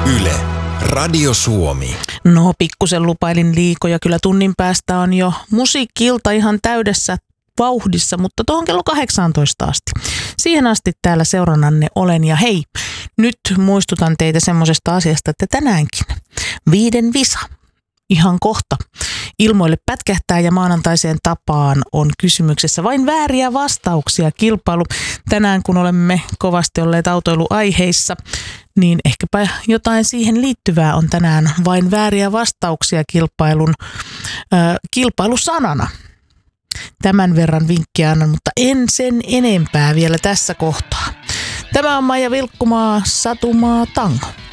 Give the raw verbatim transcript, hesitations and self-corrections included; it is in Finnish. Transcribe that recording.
Yle, Radio Suomi. No, pikkusen lupailin liikoja. Kyllä tunnin päästä on jo musiikki-ilta ihan täydessä vauhdissa, mutta tuohon kello kahdeksantoista asti. Siihen asti täällä seurannanne olen. Ja hei, nyt muistutan teitä semmoisesta asiasta, että tänäänkin viiden visa. Ihan kohta ilmoille pätkähtää ja maanantaiseen tapaan on kysymyksessä vain vääriä vastauksia kilpailu. Tänään kun olemme kovasti olleet autoiluaiheissa, niin ehkäpä jotain siihen liittyvää on tänään vain vääriä vastauksia kilpailun äh, kilpailusanana. Tämän verran vinkkiä annan, mutta en sen enempää vielä tässä kohtaa. Tämä on Maija Vilkkumaa, Satumaa Tango.